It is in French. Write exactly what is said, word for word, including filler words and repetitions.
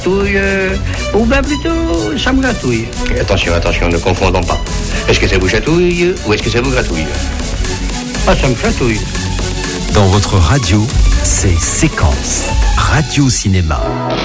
Touille, euh, ou bien plutôt, ça me gratouille. Attention, attention, ne confondons pas. Est-ce que ça vous chatouille ou est-ce que ça vous gratouille? Ah, ça me chatouille. Dans votre radio, c'est Séquence Radio Cinéma.